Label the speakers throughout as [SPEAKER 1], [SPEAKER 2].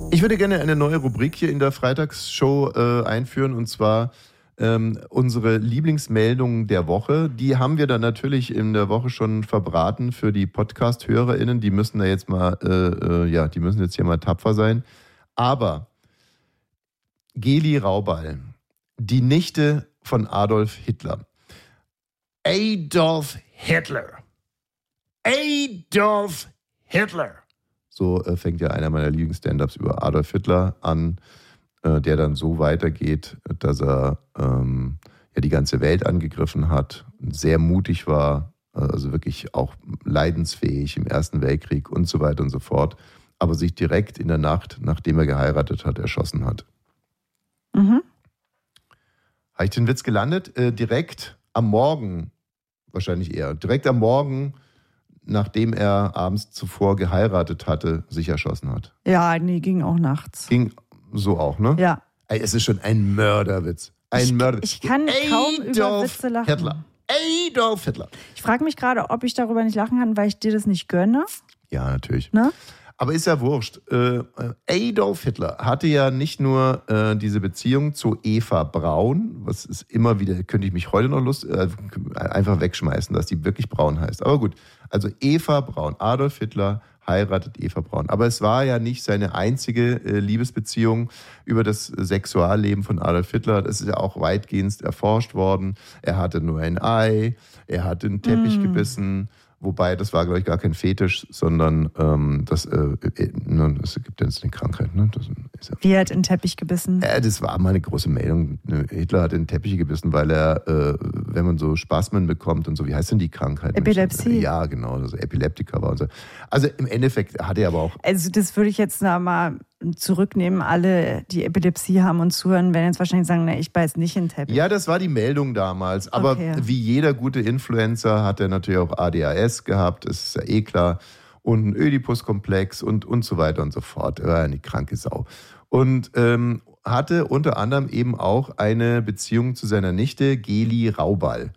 [SPEAKER 1] Ich würde gerne eine neue Rubrik hier in der Freitagsshow einführen, und zwar unsere Lieblingsmeldungen der Woche. Die haben wir dann natürlich in der Woche schon verbraten für die Podcast-HörerInnen. Die müssen da jetzt mal, die müssen jetzt hier mal tapfer sein. Aber Geli Raubal, die Nichte von Adolf Hitler. Adolf Hitler. Adolf Hitler. So fängt ja einer meiner Lieblings-Stand-Ups über Adolf Hitler an, der dann so weitergeht, dass er die ganze Welt angegriffen hat, sehr mutig war, also wirklich auch leidensfähig im Ersten Weltkrieg und so weiter und so fort, aber sich direkt in der Nacht, nachdem er geheiratet hat, erschossen hat. Mhm. Habe ich den Witz gelandet? Direkt am Morgen, wahrscheinlich eher, direkt am Morgen, nachdem er abends zuvor geheiratet hatte, sich erschossen hat.
[SPEAKER 2] Ja, nee, ging auch nachts.
[SPEAKER 1] Ging so auch, ne?
[SPEAKER 2] Ja.
[SPEAKER 1] Es ist schon ein Mörderwitz.
[SPEAKER 2] Ich kann kaum über Witze lachen.
[SPEAKER 1] Hitler. Adolf Hitler.
[SPEAKER 2] Ich frage mich gerade, ob ich darüber nicht lachen kann, weil ich dir das nicht gönne.
[SPEAKER 1] Ja, natürlich.
[SPEAKER 2] Ne?
[SPEAKER 1] Aber ist ja wurscht. Adolf Hitler hatte ja nicht nur diese Beziehung zu Eva Braun, was ist immer wieder, könnte ich mich heute noch einfach wegschmeißen, dass die wirklich Braun heißt. Aber gut, also Eva Braun, Adolf Hitler heiratet Eva Braun. Aber es war ja nicht seine einzige Liebesbeziehung über das Sexualleben von Adolf Hitler. Das ist ja auch weitgehend erforscht worden. Er hatte nur ein Ei, er hatte einen Teppich gebissen. Wobei, das war, glaube ich, gar kein Fetisch, sondern es gibt jetzt eine Krankheit. Ne?
[SPEAKER 2] Wie er hat in den Teppich gebissen?
[SPEAKER 1] Das war mal eine große Meldung. Hitler hat in den Teppich gebissen, weil er, wenn man so Spasmen bekommt und so, wie heißt denn die Krankheit?
[SPEAKER 2] Epilepsie.
[SPEAKER 1] Ja, genau, also Epileptiker war und so. Also im Endeffekt hat er aber auch...
[SPEAKER 2] Also das würde ich jetzt noch mal zurücknehmen. Alle, die Epilepsie haben und zuhören, werden jetzt wahrscheinlich sagen, ich beiß nicht in den Teppich.
[SPEAKER 1] Ja, das war die Meldung damals. Aber wie jeder gute Influencer hat er natürlich auch ADHS gehabt, das ist ja eh klar. Und einen Ödipus-Komplex und so weiter und so fort. Er war eine kranke Sau. Und hatte unter anderem eben auch eine Beziehung zu seiner Nichte Geli Raubal.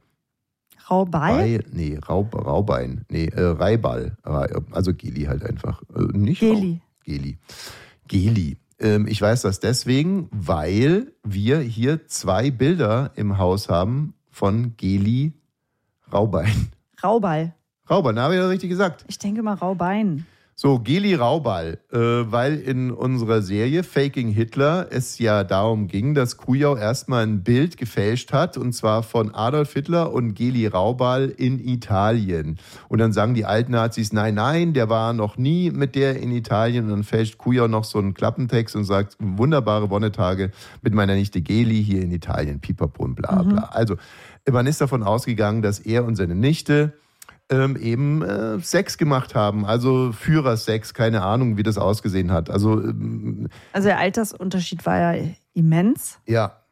[SPEAKER 2] Raubal?
[SPEAKER 1] Raubein. Reibal. Also Geli halt einfach. Nicht
[SPEAKER 2] Geli.
[SPEAKER 1] Geli. Ich weiß das deswegen, weil wir hier 2 Bilder im Haus haben von Geli Raubein.
[SPEAKER 2] Raubal,
[SPEAKER 1] da habe ich das richtig gesagt.
[SPEAKER 2] Ich denke mal Raubein.
[SPEAKER 1] So, Geli Raubal, weil in unserer Serie Faking Hitler es ja darum ging, dass Kujau erstmal ein Bild gefälscht hat, und zwar von Adolf Hitler und Geli Raubal in Italien. Und dann sagen die alten Nazis, nein, der war noch nie mit der in Italien. Und dann fälscht Kujau noch so einen Klappentext und sagt, wunderbare Wonnetage mit meiner Nichte Geli hier in Italien, pipapo und bla bla. Also, man ist davon ausgegangen, dass er und seine Nichte Sex gemacht haben, also Führersex, keine Ahnung, wie das ausgesehen hat. Also
[SPEAKER 2] der Altersunterschied war ja immens.
[SPEAKER 1] Ja.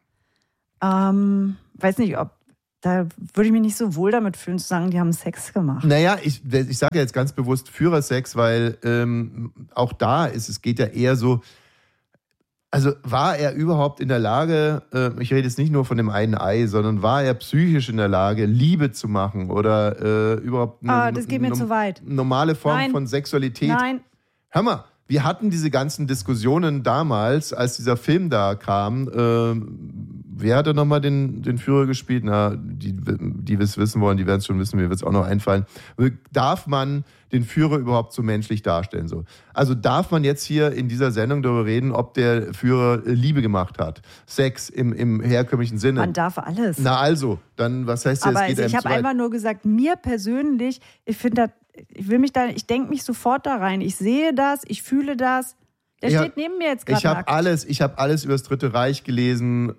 [SPEAKER 2] Weiß nicht, da würde ich mich nicht so wohl damit fühlen, zu sagen, die haben Sex gemacht.
[SPEAKER 1] Naja, ich sage jetzt ganz bewusst Führersex, weil auch da es geht ja eher so, also war er überhaupt in der Lage, ich rede jetzt nicht nur von dem einen Ei, sondern war er psychisch in der Lage, Liebe zu machen oder überhaupt
[SPEAKER 2] das geht mir zu weit.
[SPEAKER 1] Normale Form von Sexualität?
[SPEAKER 2] Nein.
[SPEAKER 1] Hör mal, wir hatten diese ganzen Diskussionen damals, als dieser Film da kam. Wer hat da nochmal den Führer gespielt? Na, die es wissen wollen, die werden es schon wissen, mir wird es auch noch einfallen. Darf man den Führer überhaupt so menschlich darstellen? So? Also darf man jetzt hier in dieser Sendung darüber reden, ob der Führer Liebe gemacht hat? Sex im herkömmlichen Sinne?
[SPEAKER 2] Man darf alles.
[SPEAKER 1] Na also, dann was heißt
[SPEAKER 2] das?
[SPEAKER 1] Aber
[SPEAKER 2] es geht ich habe einfach nur gesagt, mir persönlich, ich denke mich sofort da rein. Ich sehe das, ich fühle das. Der steht neben mir jetzt gerade.
[SPEAKER 1] Ich habe alles über das Dritte Reich gelesen,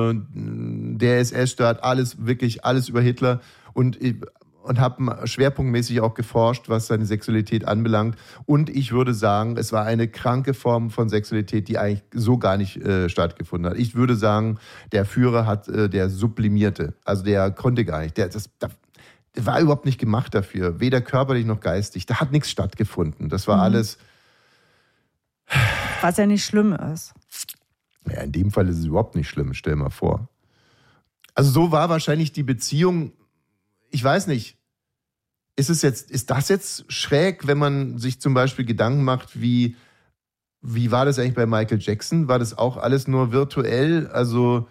[SPEAKER 1] der SS-Staat, alles über Hitler und habe schwerpunktmäßig auch geforscht, was seine Sexualität anbelangt. Und ich würde sagen, es war eine kranke Form von Sexualität, die eigentlich so gar nicht stattgefunden hat. Ich würde sagen, der Führer der sublimierte, also der konnte gar nicht, der war überhaupt nicht gemacht dafür, weder körperlich noch geistig. Da hat nichts stattgefunden. Das war alles...
[SPEAKER 2] Was ja nicht schlimm ist.
[SPEAKER 1] Ja, in dem Fall ist es überhaupt nicht schlimm, stell mal vor. Also so war wahrscheinlich die Beziehung, ich weiß nicht, ist das jetzt schräg, wenn man sich zum Beispiel Gedanken macht, wie wie war das eigentlich bei Michael Jackson? War das auch alles nur virtuell? Also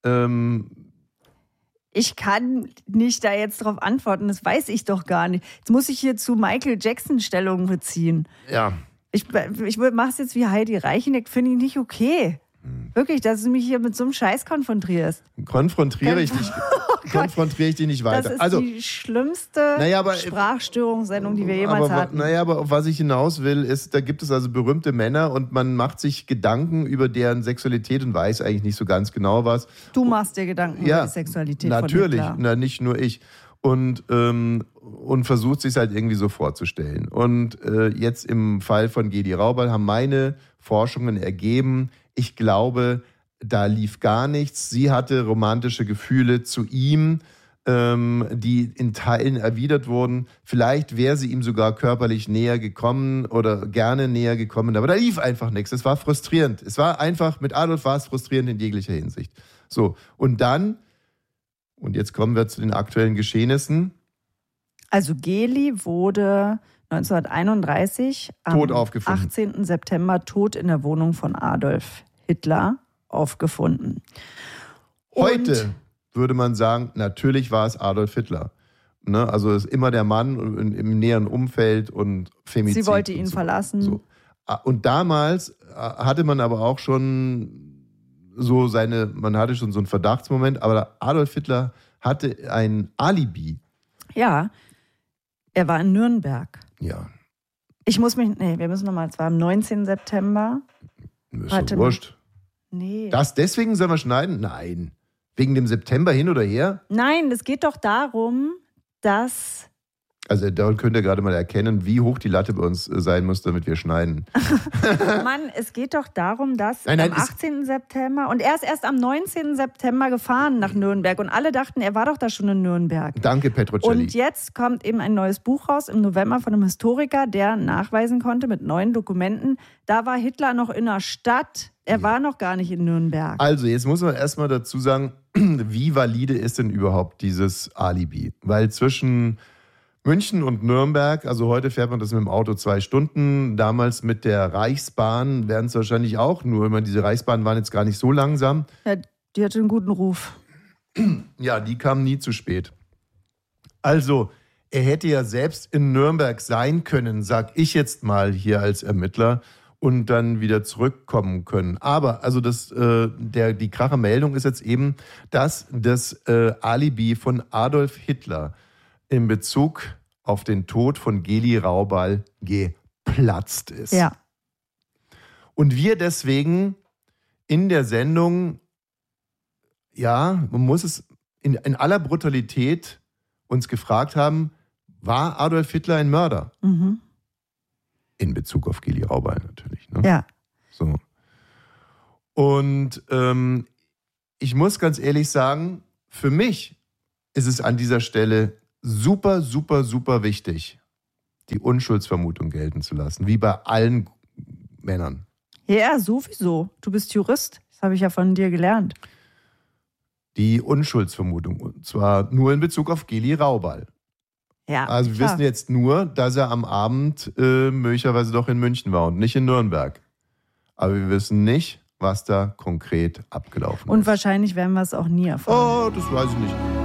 [SPEAKER 2] ich kann nicht da jetzt drauf antworten, das weiß ich doch gar nicht. Jetzt muss ich hier zu Michael Jackson Stellung beziehen.
[SPEAKER 1] Ja.
[SPEAKER 2] Ich mache es jetzt wie Heidi Reicheneck, finde ich nicht okay. Wirklich, dass du mich hier mit so einem Scheiß konfrontierst.
[SPEAKER 1] Konfrontiere ich dich nicht weiter.
[SPEAKER 2] Das ist die schlimmste Sprachstörungssendung, die wir jemals hatten.
[SPEAKER 1] Aber auf was ich hinaus will, ist, da gibt es also berühmte Männer und man macht sich Gedanken über deren Sexualität und weiß eigentlich nicht so ganz genau was.
[SPEAKER 2] Du machst dir Gedanken über die Sexualität
[SPEAKER 1] natürlich,
[SPEAKER 2] von Hitler.
[SPEAKER 1] Nicht nur ich. Und versucht sich halt irgendwie so vorzustellen. Und jetzt im Fall von Geli Raubal haben meine Forschungen ergeben, ich glaube, da lief gar nichts. Sie hatte romantische Gefühle zu ihm, die in Teilen erwidert wurden. Vielleicht wäre sie ihm sogar körperlich näher gekommen oder gerne näher gekommen, aber da lief einfach nichts. Es war frustrierend. Es war einfach, mit Adolf war es frustrierend in jeglicher Hinsicht. So, und dann, und jetzt kommen wir zu den aktuellen Geschehnissen.
[SPEAKER 2] Also Geli wurde 1931 am 18. September tot in der Wohnung von Adolf Hitler aufgefunden.
[SPEAKER 1] Heute würde man sagen, natürlich war es Adolf Hitler. Ne? Also ist immer der Mann im näheren Umfeld und Femizid.
[SPEAKER 2] Sie wollte ihn verlassen.
[SPEAKER 1] So. Und damals hatte man aber auch schon man hatte schon so einen Verdachtsmoment, aber Adolf Hitler hatte ein Alibi.
[SPEAKER 2] Ja, er war in Nürnberg.
[SPEAKER 1] Ja.
[SPEAKER 2] Wir müssen nochmal, es war am 19. September.
[SPEAKER 1] Ist doch wurscht.
[SPEAKER 2] Nee.
[SPEAKER 1] Deswegen sollen wir schneiden? Nein. Wegen dem September hin oder her?
[SPEAKER 2] Nein, es geht doch darum, dass...
[SPEAKER 1] Also da könnt ihr gerade mal erkennen, wie hoch die Latte bei uns sein muss, damit wir schneiden.
[SPEAKER 2] Mann, es geht doch darum, dass am 18. September... Und er ist erst am 19. September gefahren nach Nürnberg. Und alle dachten, er war doch da schon in Nürnberg.
[SPEAKER 1] Danke, Petrocelli.
[SPEAKER 2] Und jetzt kommt eben ein neues Buch raus im November von einem Historiker, der nachweisen konnte mit neuen Dokumenten, da war Hitler noch in der Stadt. Er war noch gar nicht in Nürnberg.
[SPEAKER 1] Also jetzt muss man erstmal dazu sagen, wie valide ist denn überhaupt dieses Alibi? Weil zwischen München und Nürnberg, also heute fährt man das mit dem Auto 2 Stunden, damals mit der Reichsbahn werden es wahrscheinlich auch nur, diese Reichsbahnen waren jetzt gar nicht so langsam.
[SPEAKER 2] Ja, die hatte einen guten Ruf.
[SPEAKER 1] Ja, die kamen nie zu spät. Also, er hätte ja selbst in Nürnberg sein können, sag ich jetzt mal hier als Ermittler, und dann wieder zurückkommen können. Aber also die Krachermeldung ist jetzt eben, dass das Alibi von Adolf Hitler in Bezug auf den Tod von Geli Raubal geplatzt ist.
[SPEAKER 2] Ja.
[SPEAKER 1] Und wir deswegen in der Sendung, man muss es in aller Brutalität uns gefragt haben, war Adolf Hitler ein Mörder?
[SPEAKER 2] Mhm.
[SPEAKER 1] In Bezug auf Geli Raubal natürlich. Ne?
[SPEAKER 2] Ja.
[SPEAKER 1] So. Und ich muss ganz ehrlich sagen, für mich ist es an dieser Stelle super, super, super wichtig, die Unschuldsvermutung gelten zu lassen, wie bei allen Männern.
[SPEAKER 2] Ja, sowieso. Du bist Jurist. Das habe ich ja von dir gelernt.
[SPEAKER 1] Die Unschuldsvermutung. Und zwar nur in Bezug auf Geli Raubal.
[SPEAKER 2] Ja,
[SPEAKER 1] also wir wissen jetzt nur, dass er am Abend möglicherweise doch in München war und nicht in Nürnberg. Aber wir wissen nicht, was da konkret abgelaufen ist.
[SPEAKER 2] Und wahrscheinlich werden wir es auch nie erfahren.
[SPEAKER 1] Oh, das weiß ich nicht.